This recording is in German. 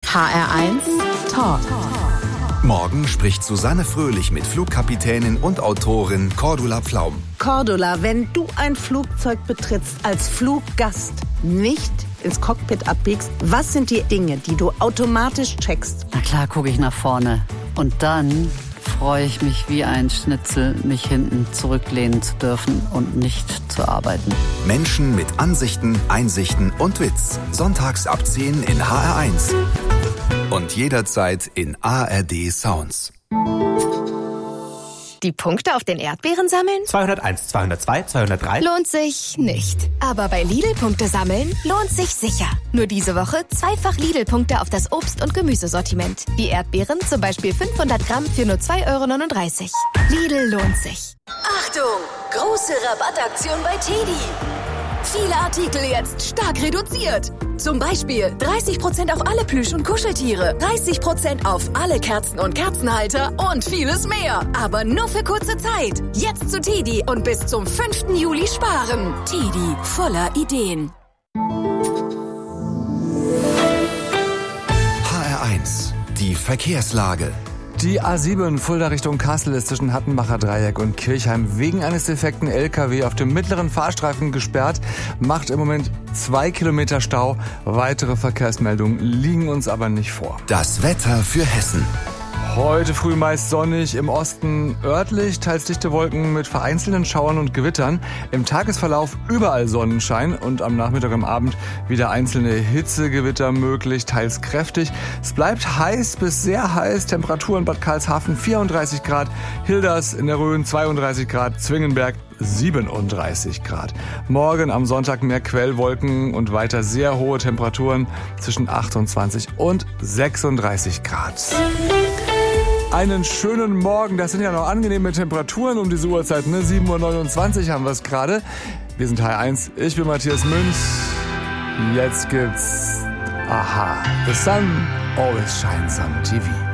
HR1 Talk. Morgen spricht Susanne Fröhlich mit Flugkapitänin und Autorin Cordula Pflaum. Cordula, wenn du ein Flugzeug betrittst als Fluggast, nicht ins Cockpit abbiegst, was sind die Dinge, die du automatisch checkst? Na klar, gucke ich nach vorne. Und dann freue ich mich wie ein Schnitzel, mich hinten zurücklehnen zu dürfen und nicht zu arbeiten. Menschen mit Ansichten, Einsichten und Witz. Sonntags ab 10 in HR1. Und jederzeit in ARD Sounds. Die Punkte auf den Erdbeeren sammeln? 201, 202, 203. Lohnt sich nicht. Aber bei Lidl-Punkte sammeln lohnt sich sicher. Nur diese Woche zweifach Lidl-Punkte auf das Obst- und Gemüsesortiment. Wie Erdbeeren, zum Beispiel 500 Gramm für nur 2,39 €. Lidl lohnt sich. Achtung! Große Rabattaktion bei TEDi. Viele Artikel jetzt stark reduziert. Zum Beispiel 30% auf alle Plüsch- und Kuscheltiere, 30% auf alle Kerzen und Kerzenhalter und vieles mehr. Aber nur für kurze Zeit. Jetzt zu TEDi und bis zum 5. Juli sparen. TEDi, voller Ideen. HR1, die Verkehrslage. Die A7 Fulda Richtung Kassel ist zwischen Hattenbacher Dreieck und Kirchheim wegen eines defekten LKW auf dem mittleren Fahrstreifen gesperrt, macht im Moment 2 Kilometer Stau. Weitere Verkehrsmeldungen liegen uns aber nicht vor. Das Wetter für Hessen. Heute früh meist sonnig, im Osten örtlich, teils dichte Wolken mit vereinzelten Schauern und Gewittern. Im Tagesverlauf überall Sonnenschein und am Nachmittag und Abend wieder einzelne Hitzegewitter möglich, teils kräftig. Es bleibt heiß bis sehr heiß, Temperaturen Bad Karlshafen 34 Grad, Hilders in der Rhön 32 Grad, Zwingenberg 37 Grad. Morgen am Sonntag mehr Quellwolken und weiter sehr hohe Temperaturen zwischen 28 und 36 Grad. Einen schönen Morgen, das sind ja noch angenehme Temperaturen um diese Uhrzeit, ne? 7:29 Uhr haben wir es gerade. Wir sind HR1, ich bin Matthias Münch. Jetzt gibt's, aha, The Sun Always Shines on TV.